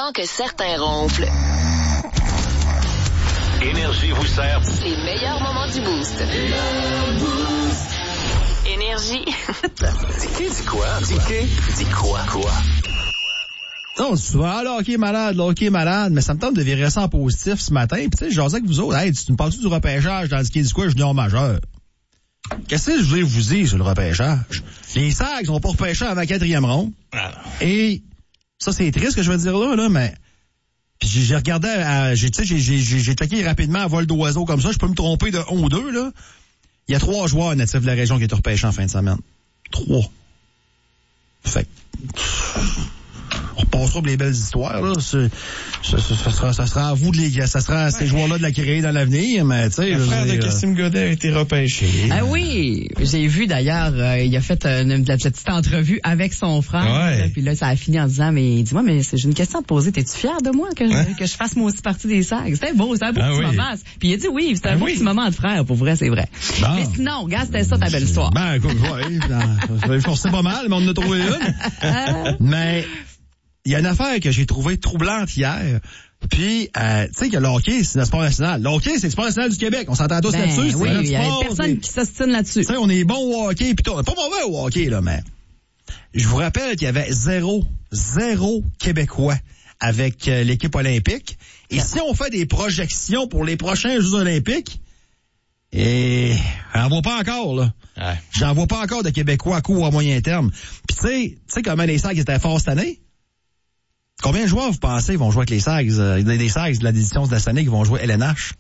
avant que certains ronflent. Énergie vous sert Les meilleurs moments du Boost. Énergie. Dis quoi? Dis quoi? Non, souvent, là, OK malade, mais ça me tente de virer ça en positif ce matin. Puis tu sais, j'osais que vous autres, hey, tu me parles-tu du repêchage dans ce qui dit quoi, junior majeur? Qu'est-ce que je voulais vous dire sur le repêchage? Les Sags n'ont pas repêché avant la 4e ronde. Et ça, c'est triste ce que je veux dire là, mais... Puis j'ai regardé, j'ai claqué rapidement à vol d'oiseau comme ça. Je peux me tromper de 1 ou 2, là. Il y a 3 joueurs natifs de la région qui ont été repêchés en fin de semaine. 3. Fait on repassera pour les belles histoires, là. Ça sera à vous de les... Ça sera à ces joueurs-là de la créer dans l'avenir, mais tu sais... Le frère de Kassim Godet a été repêché. Ah oui! J'ai vu d'ailleurs, il a fait la petite entrevue avec son frère. Ouais. Puis là, ça a fini en disant, mais dis-moi, mais j'ai une question à te poser. T'es-tu fier de moi que je fasse moi aussi partie des Sags? C'était beau, c'était un beau petit moment. Puis il a dit oui, c'était un beau petit moment de frère. Pour vrai, c'est vrai. Bon. Mais sinon, regarde, c'était ça ta belle histoire. Ben, écoute, ça va forcer pas mal, mais on en a trouvé une. Mais... Il y a une affaire que j'ai trouvée troublante hier. Puis, tu sais que le hockey, c'est le sport national. Le hockey, c'est le sport national du Québec. On s'entend tous là-dessus. Oui, il y a personne qui s'ostine là-dessus. Tu sais, on est bon au hockey. Puis on n'est pas mauvais au hockey, là, mais... Je vous rappelle qu'il y avait zéro Québécois avec l'équipe olympique. Et si on fait des projections pour les prochains Jeux olympiques, et j'en vois pas encore, là. Ouais. J'en vois pas encore de Québécois à court ou à moyen terme. Puis tu sais comment les Sags étaient forts cette année? Combien de joueurs, vous pensez, vont jouer avec les Sags? Des Sags de l'édition de cette année qui vont jouer LNH?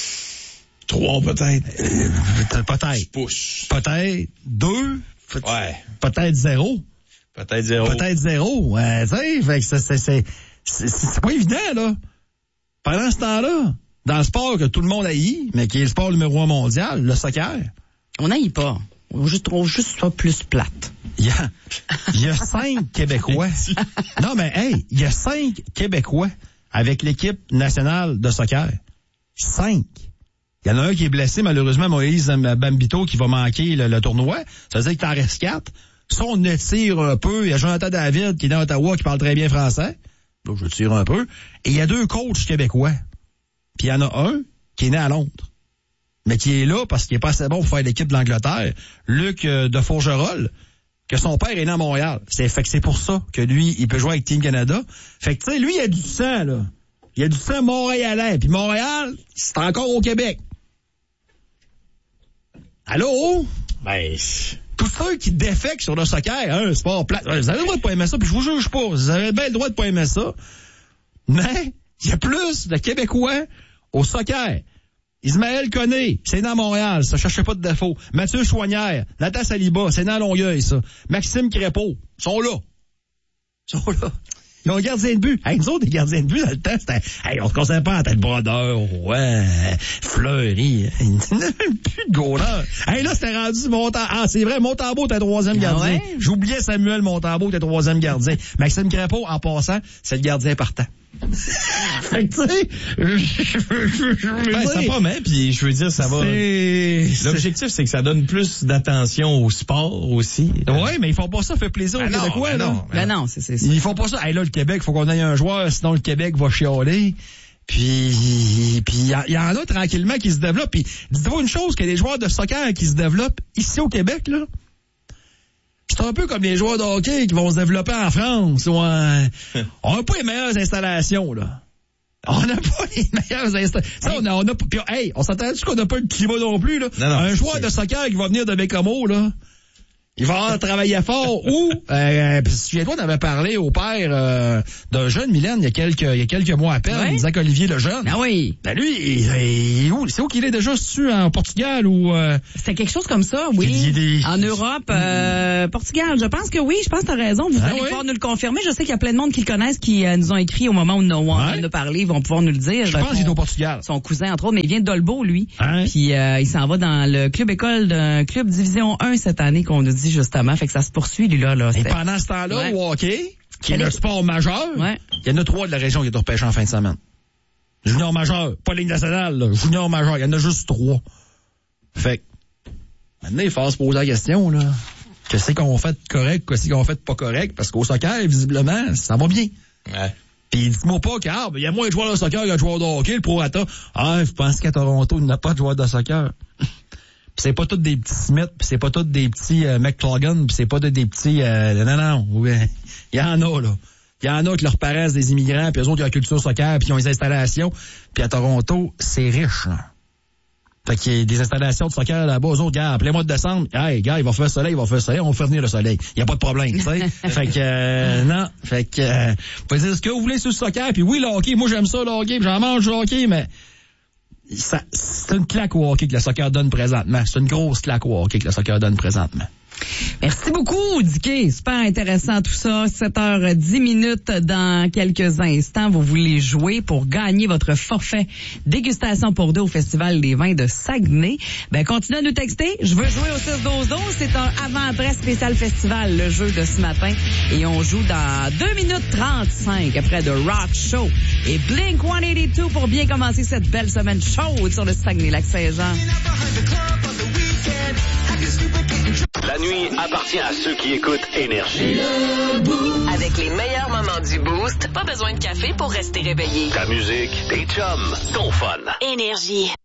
3 peut-être. Peut-être. Je pousse. Peut-être 2. Ouais. Peut-être 0. Peut-être 0. Peut-être 0. Ouais, tu sais, fait que c'est pas évident, là. Pendant ce temps-là, dans le sport que tout le monde haït, mais qui est le sport numéro 1 mondial, le soccer. On n'haït pas. On trouve juste ça plus plate. Il y a 5 Québécois. Non, mais hey, il y a 5 Québécois avec l'équipe nationale de soccer. 5. Il y en a un qui est blessé, malheureusement, Moïse Bambito, qui va manquer le tournoi. Ça veut dire qu'il t'en reste 4. Ça, on étire un peu. Il y a Jonathan David, qui est dans Ottawa, qui parle très bien français. Donc, je tire un peu. Et il y a 2 coachs québécois. Puis il y en a un qui est né à Londres, mais qui est là parce qu'il est pas assez bon pour faire l'équipe de l'Angleterre. Luc de Fourgerolles, que son père est né à Montréal. Fait que c'est pour ça que lui, il peut jouer avec Team Canada. Fait que, tu sais, lui, il a du sang, là. Il a du sang montréalais. Puis Montréal, c'est encore au Québec. Allô? Ben... Tous ceux qui défèquent sur le soccer, un sport plat. Vous avez le droit de pas aimer ça, puis je vous juge pas. Vous avez bien le droit de pas aimer ça. Mais, il y a plus de Québécois au soccer. Ismaël Koné, c'est dans Montréal, ça, cherchez pas de défaut. Mathieu Chouanière, Nathan Saliba, c'est dans Longueuil, ça. Maxime Crépeau, sont là. Ils ont un gardien de but. Hey, nous autres, les gardiens de but, dans le temps, c'était... Hey, on se concerne pas en tête Brodeur, ouais, Fleury. Il n'y a plus de goalers. Hey, là, c'était rendu Montembeault. Ah, c'est vrai, Montembeault était 3e gardien. Ouais? J'oubliais Samuel Montembeault était 3e gardien. Maxime Crépeau, en passant, c'est le gardien partant. Fait que, tu sais, ça promet, puis je veux dire, ça va. L'objectif, c'est que ça donne plus d'attention au sport aussi. Oui, mais ils font pas ça, fait plaisir aux Québécois, là. Non, c'est ça. Ils font pas ça. Hey, là, le Québec, faut qu'on ait un joueur, sinon le Québec va chialer. Puis il y en a tranquillement qui se développent. Puis dites-vous une chose, qu'il y a des joueurs de soccer qui se développent ici au Québec, là. C'est un peu comme les joueurs de hockey qui vont se développer en France. On n'a pas les meilleures installations, là. On n'a pas les meilleures installations. On s'entend-tu qu'on n'a pas le climat non plus, là? Non, un joueur de soccer qui va venir de Bécomo, là, il va avoir travaillé fort. Ou, souviens-toi, on avait parlé au père d'un jeune Mylène il y a quelques mois à peine, Isaac Olivier Lejeune. Ah oui. Ben lui, il est où? C'est où qu'il est déjà? C'est-tu en Portugal ou... C'était quelque chose comme ça, oui. En Europe, Portugal. Je pense que oui, je pense que t'as raison. Vous allez pouvoir nous le confirmer. Je sais qu'il y a plein de monde qui le connaissent, qui nous ont écrit au moment où on en a parlé. Ils vont pouvoir nous le dire. Je pense qu'il est au Portugal. Son cousin, entre autres, mais il vient d'Olbo, lui. Puis il s'en va dans le club école d'un club division 1 cette année qu'on nous dit justement, fait que ça se poursuit, lui, là. Et pendant ce temps-là, au hockey, qui est le sport majeur, il y en a 3 de la région qui est repêché en fin de semaine. Junior majeur, pas ligne nationale, là. Junior majeur, il y en a juste 3. Fait que, maintenant, il faut se poser la question, là. Qu'est-ce qu'on fait de correct, qu'est-ce qu'on fait de pas correct, parce qu'au soccer, visiblement, ça va bien. Ouais. Puis dis-moi pas qu'il y a moins de joueurs de soccer que de joueurs de hockey, le prorata. Je pense qu'à Toronto, il n'y a pas de joueurs de soccer. Puis c'est pas tous des petits Smith, puis c'est pas tous des petits McClogan, puis c'est pas tous des petits... non. Il y en a, là. Il y en a qui leur paraissent des immigrants, puis eux autres, ils ont la culture soccer, puis ils ont les installations. Puis à Toronto, c'est riche, là. Fait qu'il y a des installations de soccer là-bas, eux autres, gars, en plein mois de décembre, gars, il va faire soleil, on va faire venir le soleil. Il n'y a pas de problème, tu sais. Fait que, non. Fait que, vous pouvez dire ce que vous voulez sur le soccer, puis oui, le hockey, moi j'aime ça, le hockey, puis j'en mange du hockey, mais c'est une claque au hockey que le soccer donne présentement. C'est une grosse claque au hockey que le soccer donne présentement. Merci beaucoup, Dicky. Super intéressant tout ça. 7h10 dans quelques instants. Vous voulez jouer pour gagner votre forfait dégustation pour deux au Festival des vins de Saguenay. Continuez à nous texter. Je veux jouer au 6-12-12. C'est un avant-après spécial festival, le jeu de ce matin. Et on joue dans 2 minutes 35 après The Rock Show. Et Blink-182 pour bien commencer cette belle semaine chaude sur le Saguenay-Lac-Saint-Jean. La nuit appartient à ceux qui écoutent Énergie. Avec les meilleurs moments du Boost, pas besoin de café pour rester réveillé. Ta musique, tes chums, ton fun. Énergie.